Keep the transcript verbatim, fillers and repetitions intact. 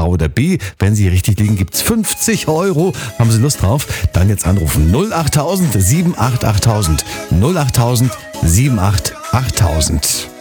A oder B. Wenn Sie richtig liegen, gibt's fünfzig Euro. Haben Sie Lust drauf? Dann jetzt anrufen. null acht tausend sieben acht achttausend. null acht tausend sieben acht achttausend.